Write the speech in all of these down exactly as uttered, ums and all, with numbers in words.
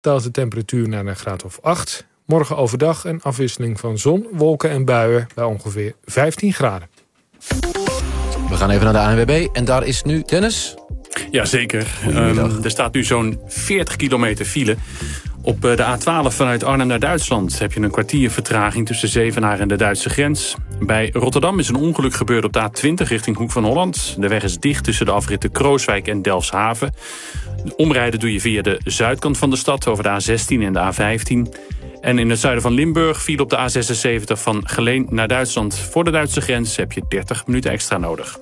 daalt de temperatuur naar een graad of acht. Morgen overdag een afwisseling van zon, wolken en buien bij ongeveer vijftien graden. We gaan even naar de A N W B en daar is nu Dennis. Jazeker. Um, er staat nu zo'n veertig kilometer file. Op de A twaalf vanuit Arnhem naar Duitsland heb je een kwartier vertraging tussen Zevenaar en de Duitse grens. Bij Rotterdam is een ongeluk gebeurd op de A twintig richting Hoek van Holland. De weg is dicht tussen de afritten Krooswijk en Delfshaven. Omrijden doe je via de zuidkant van de stad over de A zestien en de A vijftien. En in het zuiden van Limburg viel op de A zesenzeventig van Geleen naar Duitsland. Voor de Duitse grens heb je dertig minuten extra nodig.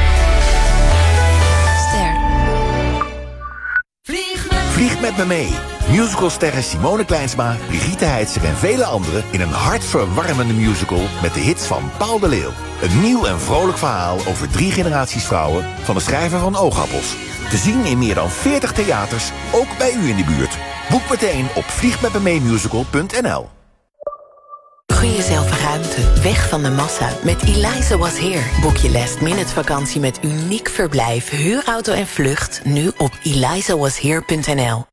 Vlieg met me mee. Musicalsterren Simone Kleinsma, Brigitte Heitzer en vele anderen in een hartverwarmende musical met de hits van Paul de Leeuw. Een nieuw en vrolijk verhaal over drie generaties vrouwen van de schrijver van Oogappels. Te zien in meer dan veertig theaters, ook bij u in de buurt. Boek meteen op vlieg met me mee musical punt n l. Gun jezelf ruimte, weg van de massa. Met Eliza Was Here boek je last minute vakantie met uniek verblijf, huurauto en vlucht. Nu op eliza was here punt n l.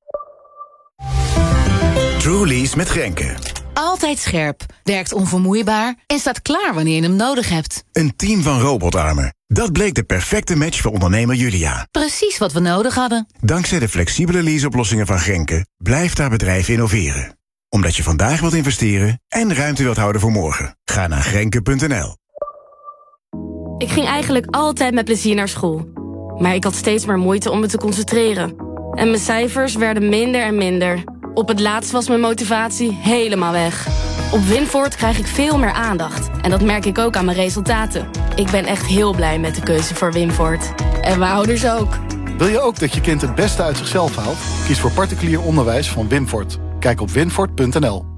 Truly's met Grenke. Altijd scherp, werkt onvermoeibaar en staat klaar wanneer je hem nodig hebt. Een team van robotarmen. Dat bleek de perfecte match voor ondernemer Julia. Precies wat we nodig hadden. Dankzij de flexibele leaseoplossingen van Grenke blijft haar bedrijf innoveren. Omdat je vandaag wilt investeren en ruimte wilt houden voor morgen. Ga naar grenke punt n l. Ik ging eigenlijk altijd met plezier naar school. Maar ik had steeds maar moeite om me te concentreren. En mijn cijfers werden minder en minder. Op het laatst was mijn motivatie helemaal weg. Op Winvoort krijg ik veel meer aandacht. En dat merk ik ook aan mijn resultaten. Ik ben echt heel blij met de keuze voor Winvoort. En mijn ouders ook. Wil je ook dat je kind het beste uit zichzelf haalt? Kies voor particulier onderwijs van Winvoort. Kijk op winvoort punt n l.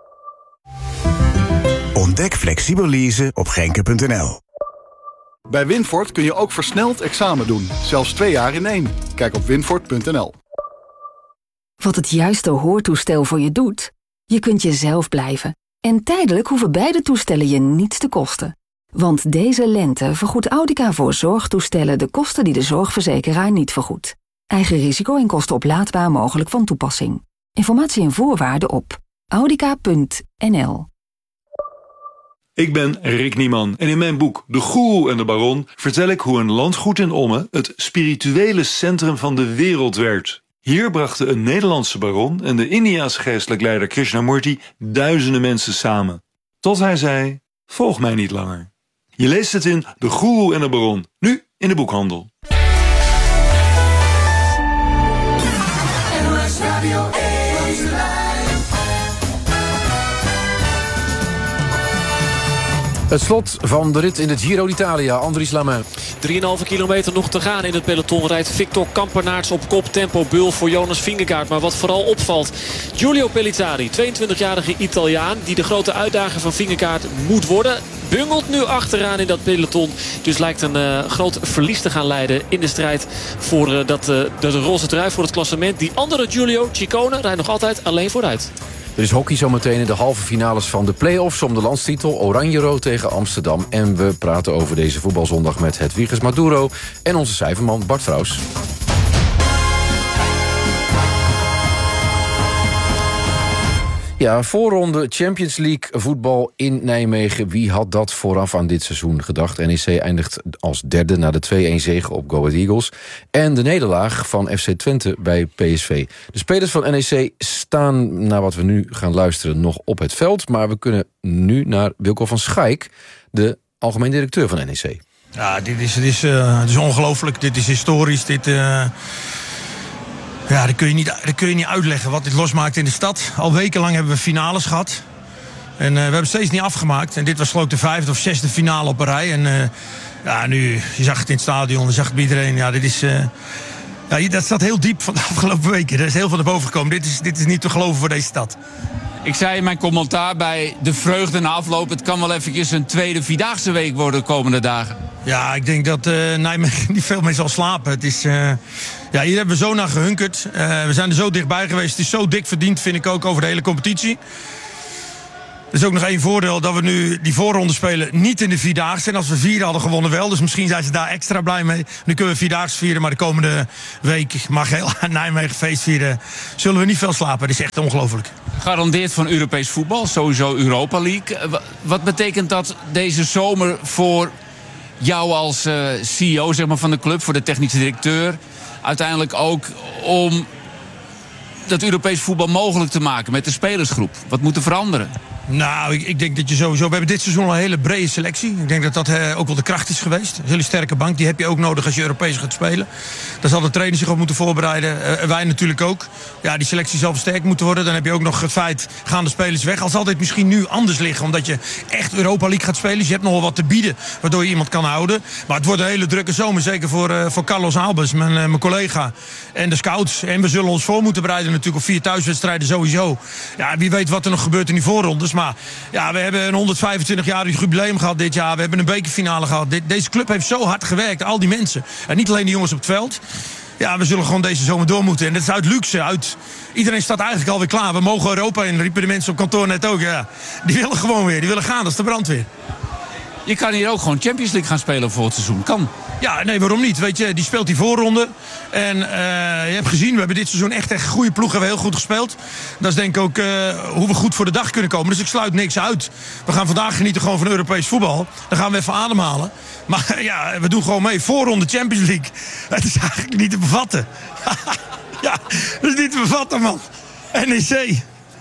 Ontdek flexibel leasen op grenke punt n l. Bij Winvoort kun je ook versneld examen doen. Zelfs twee jaar in één. Kijk op winvoort punt n l. Wat het juiste hoortoestel voor je doet? Je kunt jezelf blijven. En tijdelijk hoeven beide toestellen je niets te kosten. Want deze lente vergoedt Audica voor zorgtoestellen de kosten die de zorgverzekeraar niet vergoedt. Eigen risico en kosten oplaadbaar mogelijk van toepassing. Informatie en voorwaarden op audica punt n l. Ik ben Rick Nieman en in mijn boek De Goeroe en de Baron vertel ik hoe een landgoed in Ommen het spirituele centrum van de wereld werd. Hier brachten een Nederlandse baron en de Indiase geestelijk leider Krishnamurti duizenden mensen samen. Tot hij zei, volg mij niet langer. Je leest het in De Goeroe en de Baron, nu in de boekhandel. Het slot van de rit in het Giro d'Italia, Andries Lamain. drie komma vijf kilometer nog te gaan in het peloton. Rijdt Victor Kampenaerts op kop, tempo bul voor Jonas Vingegaard. Maar wat vooral opvalt, Giulio Pellizzari, tweeëntwintigjarige Italiaan, die de grote uitdager van Vingegaard moet worden, bungelt nu achteraan in dat peloton. Dus lijkt een uh, groot verlies te gaan leiden in de strijd voor uh, dat, uh, de roze trui voor het klassement. Die andere Giulio Ciccone rijdt nog altijd alleen vooruit. Er is hockey zometeen in de halve finales van de play-offs om de landstitel. Oranje-rood tegen Amsterdam. En we praten over deze voetbalzondag met Hedwiges Maduro en onze cijferman Bart Vrouws. Ja, voorronde Champions League voetbal in Nijmegen. Wie had dat vooraf aan dit seizoen gedacht? N E C eindigt als derde na de twee-een zege op Go Ahead Eagles. En de nederlaag van F C Twente bij P S V. De spelers van N E C staan, naar wat we nu gaan luisteren, nog op het veld. Maar we kunnen nu naar Wilco van Schaik, de algemeen directeur van N E C. Ja, dit is, dit is, uh, dit is ongelooflijk. Dit is historisch. Dit... Uh... Ja, dat kun, je niet, dat kun je niet uitleggen wat dit losmaakt in de stad. Al wekenlang hebben we finales gehad. En uh, we hebben het steeds niet afgemaakt. En dit was geloof ik de vijfde of zesde finale op een rij. En uh, ja, nu, je zag het in het stadion, je zag het bij iedereen. Ja, dit is... Uh, ja, dat staat heel diep van de afgelopen weken. Er is heel veel naar boven gekomen. Dit is, dit is niet te geloven voor deze stad. Ik zei in mijn commentaar bij de vreugde na afloop, het kan wel eventjes een tweede Vierdaagse week worden de komende dagen. Ja, ik denk dat uh, Nijmegen niet veel meer zal slapen. Het is... Uh, Ja, hier hebben we zo naar gehunkerd. Uh, we zijn er zo dichtbij geweest. Het is zo dik verdiend, vind ik ook, over de hele competitie. Er is ook nog één voordeel dat we nu die voorronde spelen niet in de Vierdaagse. En als we vier hadden gewonnen wel. Dus misschien zijn ze daar extra blij mee. Nu kunnen we Vierdaagse vieren, maar de komende week mag heel Nijmegen feest vieren. Zullen we niet veel slapen. Dat is echt ongelooflijk. Garandeerd van Europees voetbal, sowieso Europa League. Wat betekent dat deze zomer voor jou als uh, C E O zeg maar, van de club, voor de technische directeur? Uiteindelijk ook om dat Europees voetbal mogelijk te maken met de spelersgroep. Wat moet er veranderen? Nou, ik, ik denk dat je sowieso... We hebben dit seizoen al een hele brede selectie. Ik denk dat dat uh, ook wel de kracht is geweest. Een hele sterke bank, die heb je ook nodig als je Europees gaat spelen. Daar zal de trainer zich op moeten voorbereiden. Uh, wij natuurlijk ook. Ja, die selectie zal versterkt moeten worden. Dan heb je ook nog het feit, gaan de spelers weg. Al zal dit misschien nu anders liggen, omdat je echt Europa League gaat spelen. Dus je hebt nog wel wat te bieden, waardoor je iemand kan houden. Maar het wordt een hele drukke zomer, zeker voor, uh, voor Carlos Albers, mijn, uh, mijn collega. En de scouts. En we zullen ons voor moeten bereiden natuurlijk op vier thuiswedstrijden sowieso. Ja, wie weet wat er nog gebeurt in die voorrondes. Maar ja, we hebben een honderdvijfentwintig-jarig jubileum gehad dit jaar. We hebben een bekerfinale gehad. De, deze club heeft zo hard gewerkt, al die mensen. En niet alleen de jongens op het veld. Ja, we zullen gewoon deze zomer door moeten. En dat is uit luxe. Uit... Iedereen staat eigenlijk alweer klaar. We mogen Europa in, riepen de mensen op kantoor net ook. Ja. Die willen gewoon weer. Die willen gaan. Dat is de brandweer. Je kan hier ook gewoon Champions League gaan spelen voor het seizoen. Kan. Ja, nee, waarom niet? Weet je, die speelt die voorronde. En uh, je hebt gezien, we hebben dit seizoen echt echt goede ploeg. Hebben we heel goed gespeeld. Dat is denk ik ook uh, hoe we goed voor de dag kunnen komen. Dus ik sluit niks uit. We gaan vandaag genieten gewoon van Europees voetbal. Dan gaan we even ademhalen. Maar ja, we doen gewoon mee. Voorronde Champions League. Het is eigenlijk niet te bevatten. Ja, dat is niet te bevatten, man. N E C.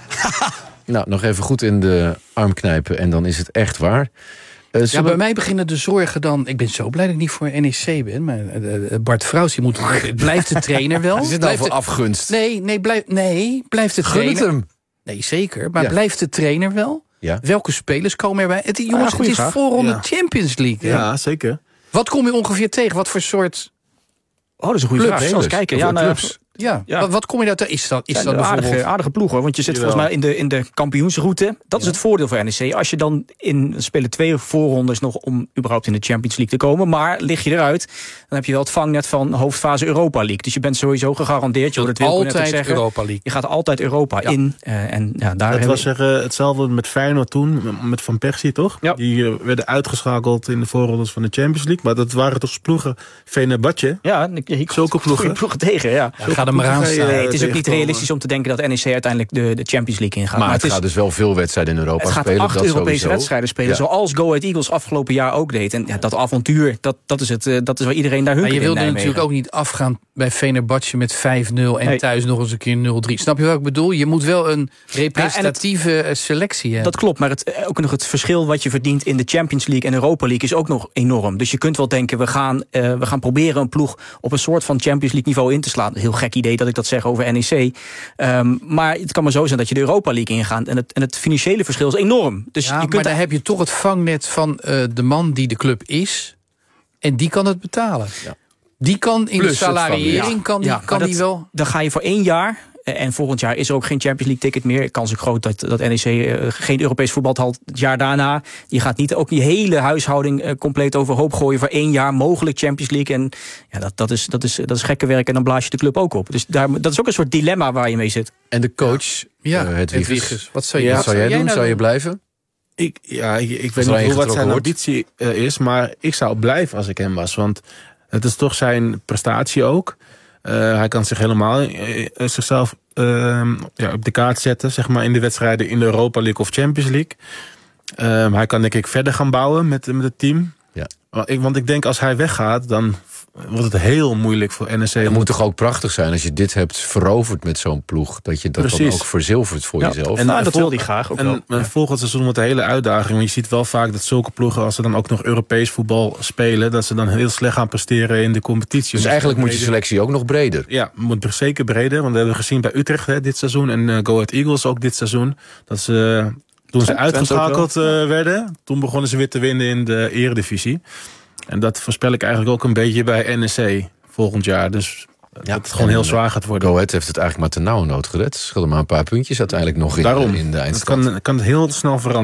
Nou, nog even goed in de arm knijpen en dan is het echt waar. Uh, ja, bij mij beginnen de zorgen dan... Ik ben zo blij dat ik niet voor N E C ben. Maar uh, Bart Vrouws, die moet... Blijft de trainer wel? Is dit nou voor afgunst? Nee, nee, blijf, nee, blijft de Gun trainer... het hem. Nee, zeker. Maar Ja. blijft de trainer wel? Ja. Welke spelers komen erbij? Het, jongens, Ah, het goeie is vraag. voorronde Ja. Champions League. Ja, Ja. zeker. Wat kom je ongeveer tegen? Wat voor soort... Oh, dat is een goede Clubs, vraag. Zal eens spelers. kijken. Ja, Of nou, clubs. Ja. Ja. Wat, wat kom je daar tegen? Is dat, is zijn dat een aardige, bijvoorbeeld... aardige ploeg hoor. Want je zit Jawel. volgens mij in de, in de kampioensroute. Dat is het voordeel voor N E C. Als je dan in spelen twee voorrondes nog om überhaupt in de Champions League te komen. Maar lig je eruit, dan heb je wel het vangnet van hoofdfase Europa League. Dus je bent sowieso gegarandeerd. Je hoorde het Wilco net ook Altijd zeggen. Europa League. Je gaat altijd Europa in. Uh, en ja, daar Het hebben was er, uh, hetzelfde met Feyenoord toen, met Van Persie, toch? Ja. Die uh, werden uitgeschakeld in de voorrondes van de Champions League. Maar dat waren toch ploegen, Fenerbahce? Ja, ik, zulke ploegen. ploegen tegen, ja. Ja, ga er maar aan staan. Nee, het is ook niet realistisch om te denken dat N E C uiteindelijk de, de Champions League ingaat. Maar, Maar het het is, gaat dus wel veel wedstrijden in Europa het gaat spelen. acht dat Europese sowieso. wedstrijden spelen, Ja. zoals Go Ahead Eagles afgelopen jaar ook deed. En ja, dat avontuur, dat, dat, is het, uh, dat is waar iedereen daar Maar hunkert je in wilde Nijmegen. natuurlijk ook niet afgaan bij Fenerbahce met vijf nul... en Nee. thuis nog eens een keer nul drie. Snap je wat ik bedoel? Je moet wel een representatieve ja, het, selectie hebben. Dat klopt, maar het, ook nog het verschil wat je verdient in de Champions League en Europa League is ook nog enorm. Dus je kunt wel denken, we gaan, uh, we gaan proberen een ploeg op een soort van Champions League niveau in te slaan. Heel gek idee dat ik dat zeg over N E C. Um, maar het kan maar zo zijn dat je de Europa League ingaat. En het, en het financiële verschil is enorm. Dus ja, je kunt maar dan heb je toch het vangnet van uh, de man die de club is. En die kan het betalen. Ja. Die kan in Plus de salariering, ja. kan die, ja, kan dat, die wel... Dan ga je voor één jaar... En volgend jaar is er ook geen Champions League ticket meer. Kans is groot dat, dat N E C uh, geen Europees voetbal had het jaar daarna. Je gaat niet ook die hele huishouding uh, compleet overhoop gooien voor één jaar mogelijk Champions League. En ja, dat, dat, is, dat, is, dat is gekke werk en dan blaas je de club ook op. Dus daar, dat is ook een soort dilemma waar je mee zit. En de coach, ja, uh, het Hedwiges. Wat zou, je, ja, wat zou jij doen? nou Zou je blijven? Ik, ja, ik, ik weet niet wat zijn ambitie uh, is, maar ik zou blijven als ik hem was. Want het is toch zijn prestatie ook. Uh, hij kan zich helemaal uh, zichzelf uh, ja, op de kaart zetten, zeg maar, in de wedstrijden in de Europa League of Champions League. Uh, hij kan denk ik verder gaan bouwen met, met het team. Ja. Want ik, want ik denk als hij weggaat, dan wordt het heel moeilijk voor N E C. Het moet toch ook prachtig zijn als je dit hebt veroverd met zo'n ploeg. Dat je dat Precies. dan ook verzilvert voor ja. jezelf. En, nou, dat vol- wil hij graag ook en, wel. En Ja. volgend seizoen wordt een hele uitdaging. Want je ziet wel vaak dat zulke ploegen, als ze dan ook nog Europees voetbal spelen, dat ze dan heel slecht gaan presteren in de competitie. Dus eigenlijk moet je selectie ook nog breder. Ja, moet zeker breder. Want we hebben gezien bij Utrecht hè, dit seizoen en uh, Go Ahead Eagles ook dit seizoen. Dat ze, toen ze uitgeschakeld uh, werden, toen begonnen ze weer te winnen in de eredivisie. En dat voorspel ik eigenlijk ook een beetje bij N E C volgend jaar. Dus ja, dat het gewoon heel zwaar gaat worden. Go Ahead heeft het eigenlijk maar ten nauwe nood gered. Scheelde maar een paar puntjes uiteindelijk nog in, Daarom, in de dat eindstand. kan, kan het heel snel veranderen.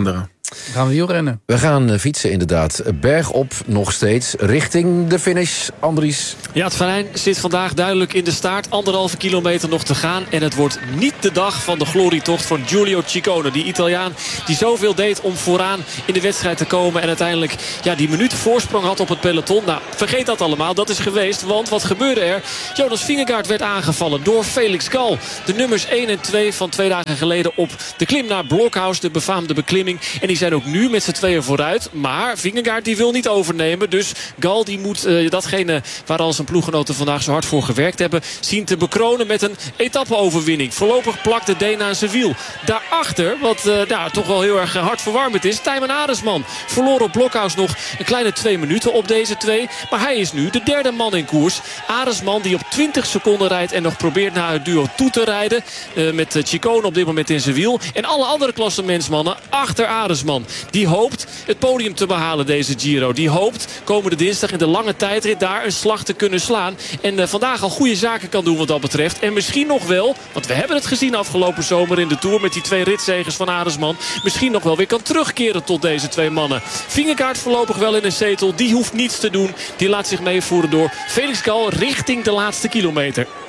Dan gaan we wielrennen. We gaan uh, fietsen inderdaad. Bergop nog steeds richting de finish. Andries. Ja, het Venijn zit vandaag duidelijk in de staart. Anderhalve kilometer nog te gaan. En het wordt niet de dag van de glorietocht van Giulio Ciccone. Die Italiaan die zoveel deed om vooraan in de wedstrijd te komen. En uiteindelijk ja, die minuut voorsprong had op het peloton. Nou, vergeet dat allemaal. Dat is geweest. Want wat gebeurde er? Jonas Vingegaard werd aangevallen door Felix Gall. De nummers één en twee van twee dagen geleden op de klim naar Blockhaus. De befaamde beklimming. En die zijn ook nu met z'n tweeën vooruit. Maar Vingegaard die wil niet overnemen. Dus Gall die moet uh, datgene waar al zijn ploeggenoten vandaag zo hard voor gewerkt hebben, zien te bekronen met een etappe-overwinning. Voorlopig plakt de Deen aan zijn wiel. Daarachter, wat uh, nou, toch wel heel erg hard verwarmend is, Tijmen Aresman. Verloor op Blockhaus nog een kleine twee minuten op deze twee. Maar hij is nu de derde man in koers. Aresman die op twintig seconden rijdt en nog probeert naar het duo toe te rijden. Uh, met uh, Ciccone op dit moment in zijn wiel. En alle andere klassementsmannen achter Aresman. Die hoopt het podium te behalen, deze Giro. Die hoopt komende dinsdag in de lange tijdrit daar een slag te kunnen slaan. En uh, vandaag al goede zaken kan doen wat dat betreft. En misschien nog wel, want we hebben het gezien afgelopen zomer in de Tour met die twee ritzegers van Aresman. Misschien nog wel weer kan terugkeren tot deze twee mannen. Vingegaard voorlopig wel in een zetel. Die hoeft niets te doen. Die laat zich meevoeren door Felix Gall richting de laatste kilometer.